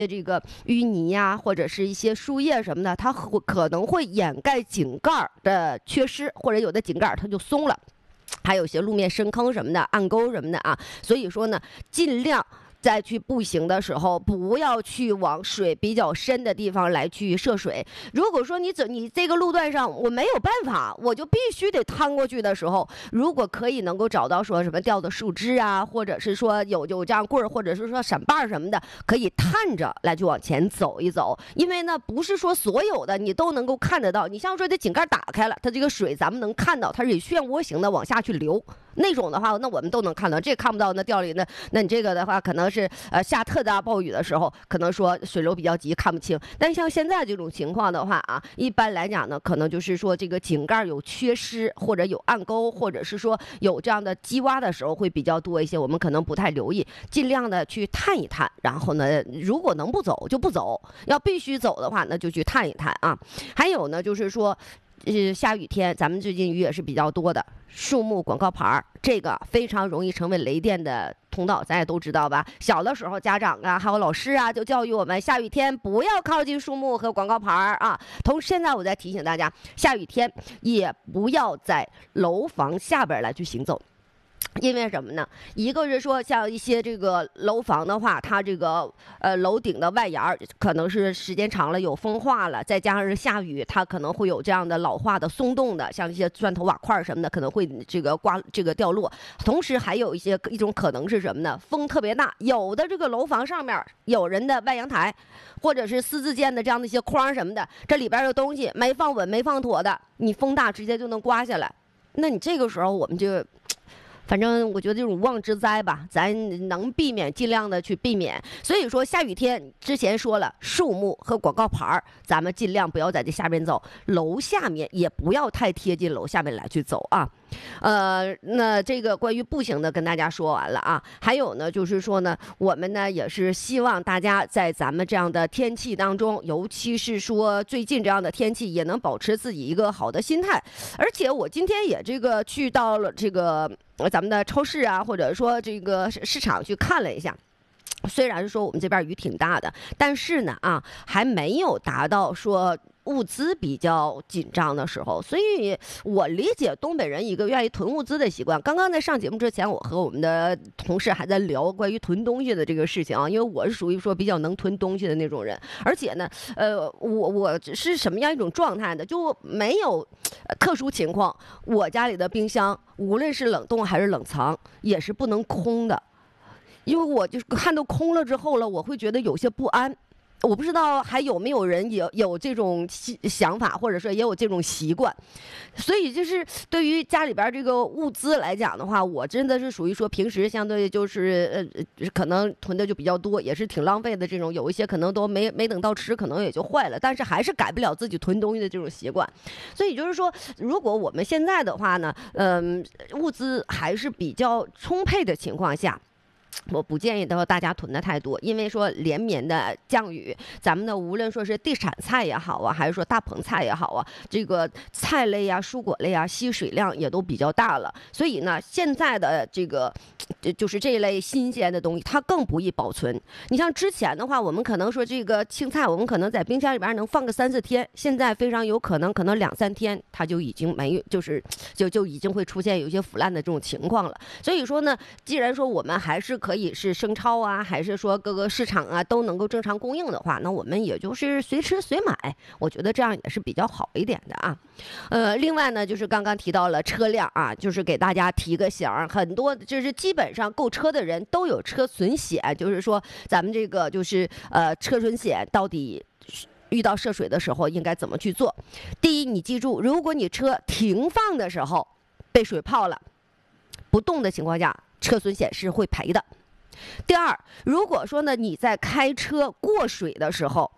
这个淤泥呀，或者是一些树叶什么的，它可能会掩盖井盖的缺失，或者有的井盖它就松了，还有一些路面深坑什么的、暗沟什么的啊。所以说呢，尽量再去步行的时候，不要去往水比较深的地方来去涉水。如果说你这个路段上我没有办法，我就必须得趟过去的时候，如果可以能够找到说什么吊的树枝啊，或者是说有这样棍儿，或者是说闪把什么的，可以探着来去往前走一走。因为呢，不是说所有的你都能够看得到。你像说这井盖打开了，它这个水咱们能看到，它是以漩涡形的往下去流。那种的话，那我们都能看到，这看不到，那调里那你这个的话，可能是下特大暴雨的时候，可能说水流比较急看不清。但像现在这种情况的话啊，一般来讲呢，可能就是说这个井盖有缺失，或者有暗沟，或者是说有这样的积洼的时候会比较多一些，我们可能不太留意，尽量的去探一探。然后呢，如果能不走就不走，要必须走的话，那就去探一探啊。还有呢，就是说。下雨天，咱们最近雨也是比较多的，树木广告牌这个非常容易成为雷电的通道，咱也都知道吧？小的时候，家长啊，还有老师啊，就教育我们，下雨天不要靠近树木和广告牌啊。同时，现在我再提醒大家，下雨天也不要在楼房下边来去行走。因为什么呢？一个是说，像一些这个楼房的话，它这个楼顶的外沿可能是时间长了有风化了，再加上是下雨，它可能会有这样的老化的、松动的，像一些砖头瓦块什么的，可能会这个掉落。同时还有一种可能是什么呢？风特别大，有的这个楼房上面有人的外阳台，或者是私自建的这样的一些框什么的，这里边的东西没放稳、没放妥的，你风大直接就能刮下来。那你这个时候我们就。反正我觉得这种无妄之灾吧，咱能避免尽量的去避免。所以说下雨天之前说了，树木和广告牌咱们尽量不要在这下面走，楼下面也不要太贴近楼下面来去走啊。那这个关于步行的跟大家说完了啊，还有呢就是说呢，我们呢也是希望大家在咱们这样的天气当中，尤其是说最近这样的天气，也能保持自己一个好的心态。而且我今天也这个去到了这个咱们的超市啊，或者说这个市场去看了一下。虽然说我们这边雨挺大的，但是呢还没有达到说物资比较紧张的时候，所以我理解东北人一个愿意囤物资的习惯。刚刚在上节目之前，我和我们的同事还在聊关于囤东西的这个事情啊，因为我是属于说比较能囤东西的那种人，而且呢，我是什么样一种状态呢？就没有特殊情况，我家里的冰箱无论是冷冻还是冷藏，也是不能空的。因为我就看到空了之后了，我会觉得有些不安。我不知道还有没有人有这种想法，或者说也有这种习惯。所以就是对于家里边这个物资来讲的话，我真的是属于说平时相对就是可能囤的就比较多，也是挺浪费的这种。有一些可能都没等到吃，可能也就坏了，但是还是改不了自己囤东西的这种习惯。所以就是说，如果我们现在的话呢，物资还是比较充沛的情况下，我不建议大家囤的太多，因为说连绵的降雨，咱们的无论说是地产菜也好啊，还是说大棚菜也好啊，这个菜类啊、蔬果类啊，吸水量也都比较大了。所以呢，现在的这个就是这一类新鲜的东西，它更不易保存。你像之前的话，我们可能说这个青菜，我们可能在冰箱里边能放个3、4天，现在非常有可能2、3天它就已经没有，就已经会出现有一些腐烂的这种情况了。所以说呢，既然说我们还是可以是生超啊，还是说各个市场啊都能够正常供应的话，那我们也就是随吃随买，我觉得这样也是比较好一点的啊。另外呢，就是刚刚提到了车辆啊，就是给大家提个醒，很多就是基本上购车的人都有车损险，就是说咱们这个就是车损险到底遇到涉水的时候应该怎么去做。第一，你记住，如果你车停放的时候被水泡了，不动的情况下，车损险是会赔的。第二，如果说呢你在开车过水的时候，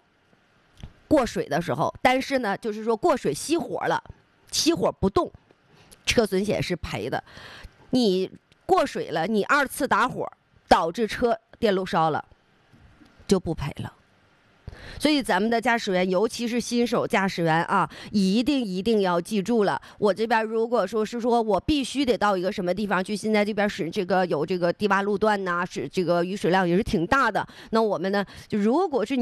但是呢就是说过水熄火了，熄火不动，车损险是赔的。你过水了，你2次打火导致车电路烧了，就不赔了。 所以咱们的驾驶员，尤其是新手驾驶员啊，一定要记住了。我这边如果说是说我必须得到一个什么地方去，现在这边是这个有这个低洼路段呐，是这个雨水量也是挺大的。那我们呢，就如果是